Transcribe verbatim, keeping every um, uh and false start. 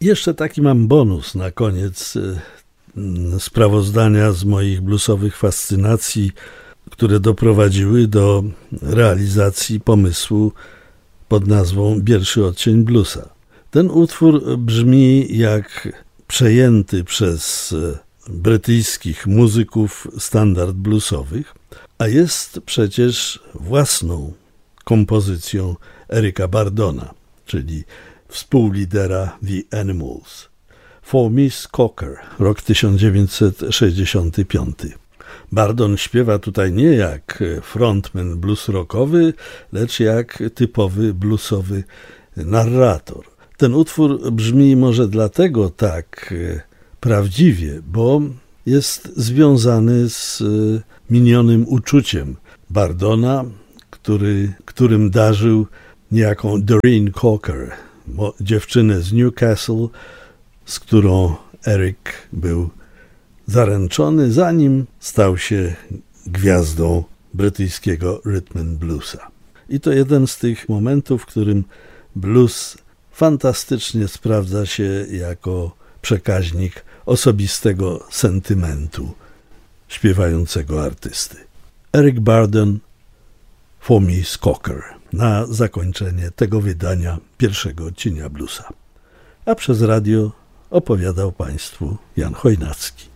Jeszcze taki mam bonus na koniec sprawozdania z moich bluesowych fascynacji, które doprowadziły do realizacji pomysłu pod nazwą Pierwszy odcień bluesa. Ten utwór brzmi jak przejęty przez brytyjskich muzyków standard bluesowych, a jest przecież własną kompozycją Ericka Burdona, czyli współlidera The Animals. For Miss Cocker, rok tysiąc dziewięćset sześćdziesiąty piąty. Burdon śpiewa tutaj nie jak frontman blues rockowy, lecz jak typowy bluesowy narrator. Ten utwór brzmi może dlatego tak prawdziwie, bo jest związany z minionym uczuciem Burdona, który, którym darzył niejaką Doreen Cocker, dziewczynę z Newcastle, z którą Eric był zaręczony, zanim stał się gwiazdą brytyjskiego rhythm and bluesa. I to jeden z tych momentów, w którym blues fantastycznie sprawdza się jako przekaźnik osobistego sentymentu śpiewającego artysty. Eric Burdon, For Miss Cocker, na zakończenie tego wydania pierwszego odcienia bluesa. A przez radio opowiadał Państwu Jan Chojnacki.